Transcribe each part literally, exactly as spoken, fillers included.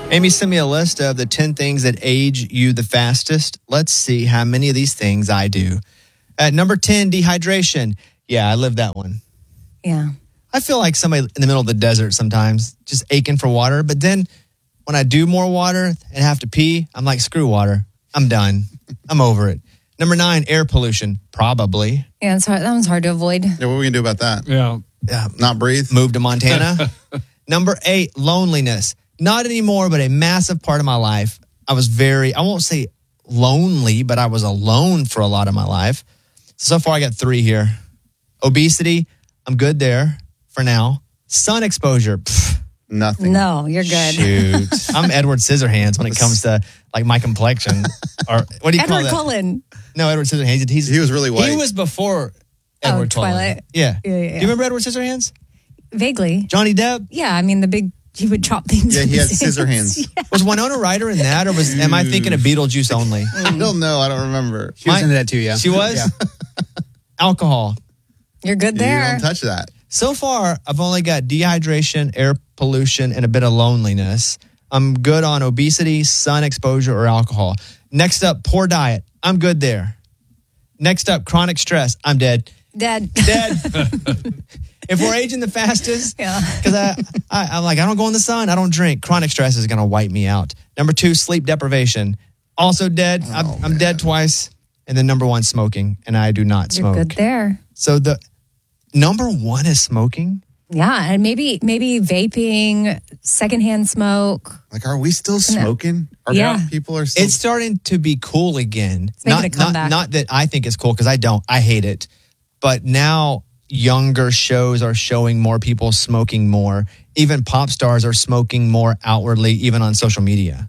Amy sent me a list of the ten things that age you the fastest. Let's see how many of these things I do. At number ten, dehydration. Yeah, I live that one. Yeah. I feel like somebody in the middle of the desert sometimes, just aching for water. But then when I do more water and have to pee, I'm like, screw water. I'm done. I'm over it. Number nine, air pollution. Probably. Yeah, it's hard. That one's hard to avoid. Yeah, what are we going to do about that? Yeah. Yeah. Not breathe? Move to Montana. Number eight, loneliness. Not anymore, but a massive part of my life. I was very, I won't say lonely, but I was alone for a lot of my life. So far, I got three here. Obesity, I'm good there for now. Sun exposure, pff, Nothing. No, you're good. shoot. I'm Edward Scissorhands when it comes to like my complexion. Or what do you call Edward that? Cullen. No, Edward Scissorhands. He's, He was really white. He was before Oh, Edward Cullen. Twilight. Yeah. Yeah, yeah, yeah. Do you remember Edward Scissorhands? Vaguely. Johnny Depp? Yeah, I mean, the big, he would chop things. Yeah, with he had his scissor hands. hands. Yeah. Was Winona Ryder in that, or was am I thinking of Beetlejuice only? I don't know. I don't remember. She was My- into that too, yeah. She was? Yeah. Alcohol. You're good You there. don't touch that. So far, I've only got dehydration, air pollution, and a bit of loneliness. I'm good on obesity, sun exposure, or alcohol. Next up, poor diet. I'm good there. Next up, chronic stress. I'm dead. Dead. Dead. If we're aging the fastest, Yeah. because I, I, I'm like, I don't go in the sun. I don't drink. Chronic stress is going to wipe me out. Number two, sleep deprivation. Also dead. I'm, Oh, I'm dead twice. And then number one, smoking. And I do not You're smoke. good there. So the number one is smoking. Yeah, and maybe maybe vaping, secondhand smoke. Like, are we still smoking? Are Yeah. people are still... It's starting to be cool again. making Not, a not, comeback. not that I think it's cool, because I don't. I hate it. But now younger shows are showing more people smoking more. Even pop stars are smoking more outwardly, even on social media.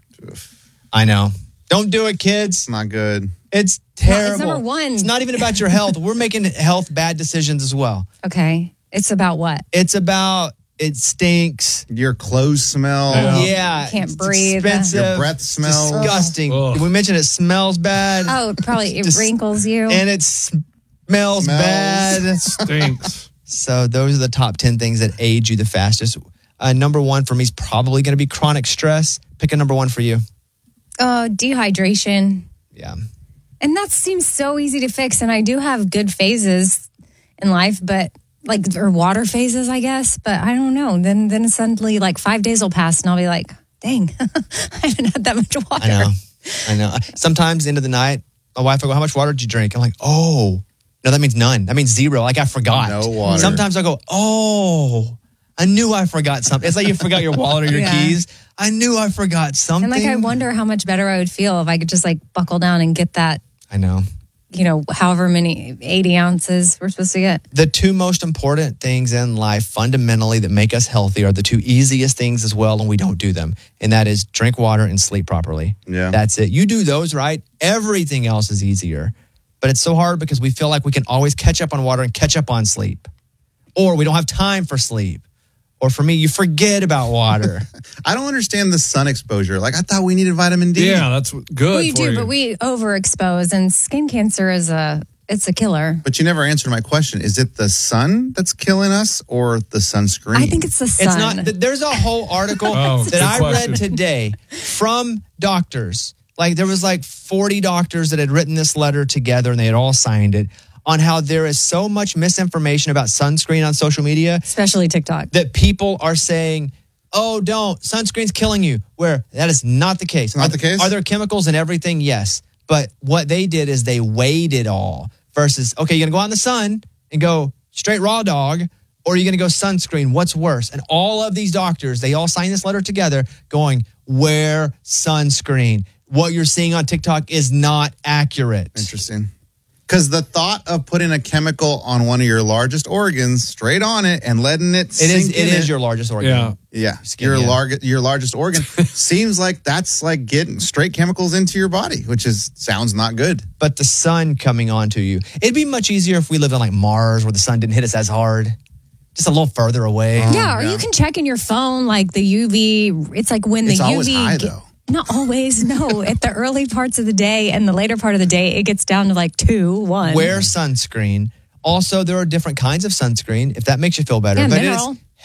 I know. Don't do it, kids. not good. It's No, terrible. it's number one. It's not even about your health. We're making health bad decisions as well. Okay. It's about what? It's about it stinks. Your clothes smell. Yeah. Yeah. You can't it's breathe. Expensive. Your breath It's smells. disgusting. Ugh. Did we mention it smells bad? Oh, probably it Just- wrinkles you. And it smells, Smells. bad. Stinks. So those are the top ten things that age you the fastest. Uh, number one for me is probably going to be chronic stress. Pick a number one for you. uh, dehydration. Yeah. And that seems so easy to fix. And I do have good phases in life, but like, or water phases, I guess. But I don't know. Then, then suddenly, like five days will pass, and I'll be like, "Dang, I haven't had that much water." I know. I know. Sometimes end of the night, my wife will go, "How much water did you drink?" I'm like, "Oh, no, that means none. That means zero. Like I forgot." No water. Sometimes I go, "Oh, I knew I forgot something." It's like you forgot your wallet or your Yeah. keys. I knew I forgot something. And like, I wonder how much better I would feel if I could just like buckle down and get that, I know. you know, however many eighty ounces we're supposed to get. The two most important things in life fundamentally that make us healthy are the two easiest things as well, and we don't do them. And that is drink water and sleep properly. Yeah. That's it. You do those right, everything else is easier. But it's so hard because we feel like we can always catch up on water and catch up on sleep. Or we don't have time for sleep. Or for me, you forget about water. I don't understand the sun exposure. Like, I thought we needed vitamin D. Yeah, that's good. We for do, you. but we overexpose, and skin cancer is a it's a killer. But you never answered my question. Is it the sun that's killing us or the sunscreen? I think it's the sun. It's not. th- There's a whole article Oh, that good I question. read today from doctors. Like there was like forty doctors that had written this letter together, and they had all signed it on how there is so much misinformation about sunscreen on social media Especially TikTok. that people are saying, "Oh, don't sunscreen's killing you." Where that is not the case. Not Are- the case? Are there chemicals in everything? Yes, but what they did is they weighed it all. Versus, okay, you're gonna go out in the sun and go straight raw dog, or are you gonna go sunscreen? What's worse? And all of these doctors, they all signed this letter together going, wear sunscreen. What you're seeing on TikTok is not accurate. Interesting. Because the thought of putting a chemical on one of your largest organs, straight on it, and letting it It sink is. It in is your largest organ. Yeah. yeah, Skin, your yeah. large your largest organ seems like that's like getting straight chemicals into your body, which is sounds not good. But the sun coming onto you, it'd be much easier if we lived on like Mars, where the sun didn't hit us as hard, just a little further away. Yeah, or yeah. you can check in your phone like the U V. It's like when the It's U V. always high, ge- though. Not always. No, at the early parts of the day and the later part of the day, it gets down to like two, one. Wear sunscreen. Also, there are different kinds of sunscreen, if that makes you feel better. Yeah, but mineral. it is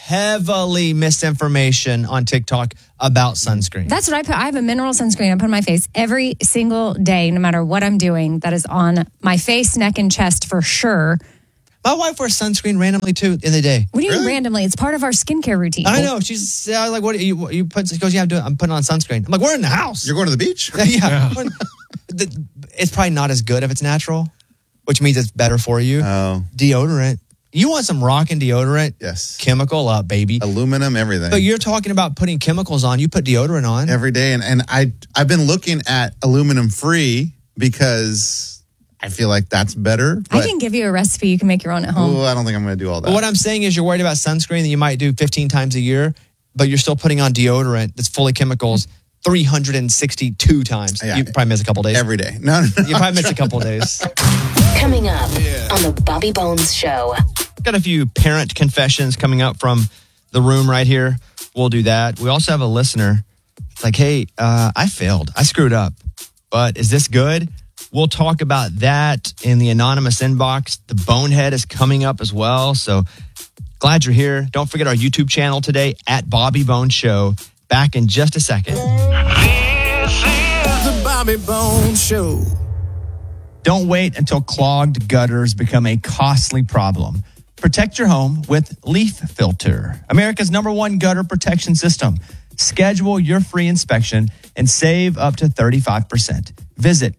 heavily misinformation on TikTok about sunscreen. That's what I put. I have a mineral sunscreen I put on my face every single day, no matter what I'm doing. That is on my face, neck, and chest for sure. My wife wears sunscreen randomly too in the day. What do you Really? mean randomly? It's part of our skincare routine. I know. She's uh, like, "What? You, you put?" She goes, "Yeah, I'm doing. I'm putting on sunscreen." I'm like, "We're in the house." You're going to the beach? yeah. yeah. The- it's probably not as good if it's natural, which means it's better for you. Oh, Deodorant. You want some rockin' deodorant? yes. Chemical up, baby. Aluminum, everything. But you're talking about putting chemicals on. You put deodorant on. Every day. And, and I, I've been looking at aluminum free because I feel like that's better. I But, can give you a recipe you can make your own at home. oh, I don't think I'm going to do all that. But what I'm saying is you're worried about sunscreen that you might do fifteen times a year, but you're still putting on deodorant that's full of chemicals three hundred sixty-two times. Yeah. You probably miss a couple days. Every day. No, no, no. You probably miss a couple days. Coming up on the Bobby Bones Show. Got a few parent confessions coming up from the room right here. We'll do that. We also have a listener. It's like, hey, uh, I failed. I screwed up. But is this good? We'll talk about that in the anonymous inbox. The Bonehead is coming up as well. So glad you're here. Don't forget our YouTube channel today at Bobby Bones Show. Back in just a second. This is the Bobby Bones Show. Don't wait until clogged gutters become a costly problem. Protect your home with Leaf Filter, America's number one gutter protection system. Schedule your free inspection and save up to thirty-five percent. Visit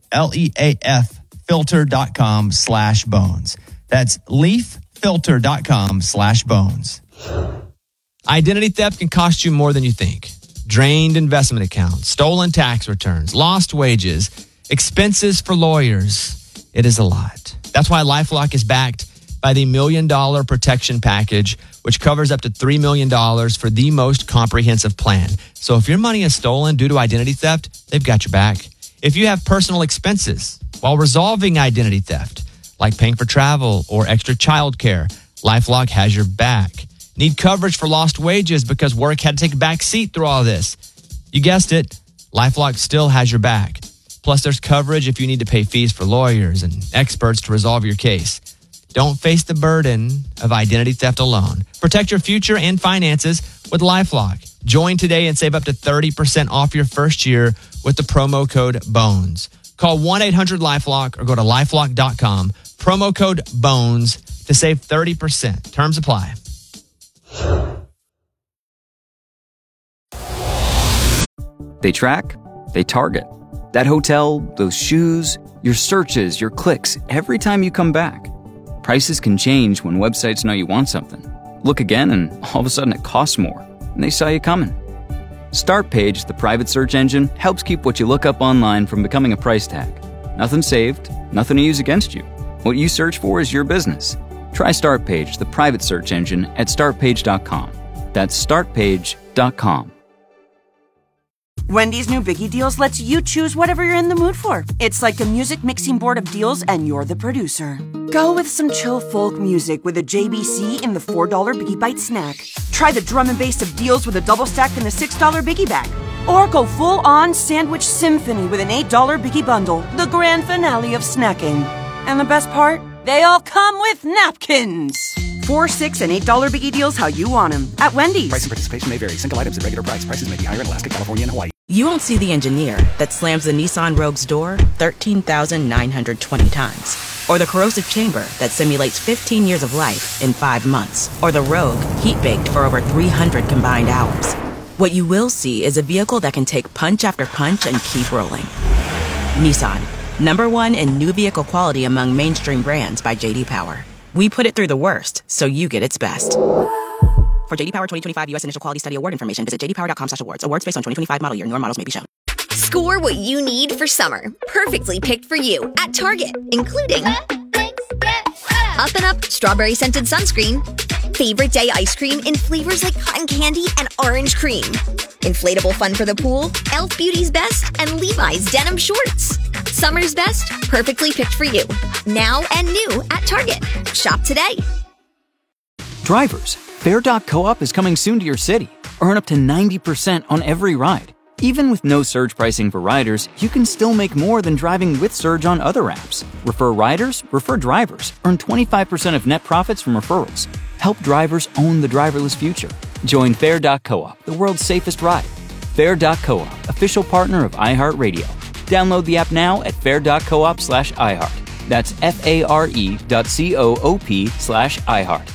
leaffilter.com slash bones. That's leaffilter.com slash bones. Identity theft can cost you more than you think. Drained investment accounts, stolen tax returns, lost wages, expenses for lawyers. It is a lot. That's why LifeLock is backed by the Million Dollar Protection Package, which covers up to three million dollars for the most comprehensive plan. So if your money is stolen due to identity theft, they've got your back. If you have personal expenses while resolving identity theft, like paying for travel or extra child care, LifeLock has your back. Need coverage for lost wages because work had to take a back seat through all this? You guessed it, LifeLock still has your back. Plus, there's coverage if you need to pay fees for lawyers and experts to resolve your case. Don't face the burden of identity theft alone. Protect your future and finances with LifeLock. Join today and save up to thirty percent off your first year with the promo code BONES. Call one eight hundred LifeLock or go to lifelock dot com. Promo code BONES to save thirty percent. Terms apply. They track, they target. That hotel, those shoes, your searches, your clicks, every time you come back. Prices can change when websites know you want something. Look again and all of a sudden it costs more, and they saw you coming. Startpage, the private search engine, helps keep what you look up online from becoming a price tag. Nothing saved, nothing to use against you. What you search for is your business. Try Startpage, the private search engine, at start page dot com. That's start page dot com. Wendy's new Biggie Deals lets you choose whatever you're in the mood for. It's like a music mixing board of deals, and you're the producer. Go with some chill folk music with a J B C in the four dollar Biggie Bite snack. Try the drum and bass of deals with a double stack in the six dollar Biggie Bag. Or go full-on sandwich symphony with an eight dollar Biggie Bundle, the grand finale of snacking. And the best part? They all come with napkins. Four, six, and eight dollar Biggie Deals how you want them at Wendy's. Price and participation may vary. Single items at regular price. Prices may be higher in Alaska, California, and Hawaii. You won't see the engineer that slams the Nissan Rogue's door thirteen thousand nine hundred twenty times. Or the corrosive chamber that simulates fifteen years of life in five months. Or the Rogue heat-baked for over three hundred combined hours. What you will see is a vehicle that can take punch after punch and keep rolling. Nissan, number one in new vehicle quality among mainstream brands by J D Power. We put it through the worst, so you get its best. For J D Power twenty twenty-five U S Initial Quality Study Award information, visit j d power dot com slash awards. Awards based on twenty twenty-five model year. Newer models may be shown. Score what you need for summer. Perfectly picked for you at Target, including Up and Up Strawberry Scented Sunscreen, Favorite Day Ice Cream in flavors like cotton candy and orange cream, Inflatable Fun for the Pool, Elf Beauty's Best, and Levi's Denim Shorts. Summer's best, perfectly picked for you. Now and new at Target. Shop today. Drivers, Fair Dock Co-op is coming soon to your city. Earn up to ninety percent on every ride. Even with no surge pricing for riders, you can still make more than driving with surge on other apps. Refer riders, refer drivers. Earn twenty-five percent of net profits from referrals. Help drivers own the driverless future. Join Fair dot coop, the world's safest ride. Fair dot coop, official partner of iHeartRadio. Download the app now at fair dot coop slash iHeart. That's F A R E dot C O O P slash iHeart.